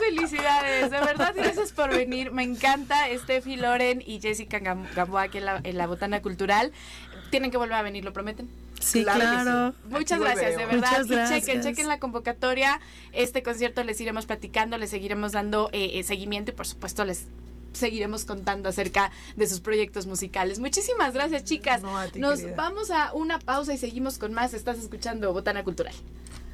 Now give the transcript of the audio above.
felicidades, de verdad, gracias por venir. Me encanta Steffi Loren y Jessica Gamboa aquí en la Botana Cultural. Tienen que volver a venir, ¿lo prometen? Sí, claro. Sí. Muchas gracias, de verdad. Muchas gracias. Y chequen la convocatoria. Este concierto les iremos platicando, les seguiremos dando seguimiento y por supuesto les seguiremos contando acerca de sus proyectos musicales. Muchísimas gracias, chicas. No, a ti, Nos querida. vamos a una pausa y seguimos con más. Estás escuchando Botana Cultural.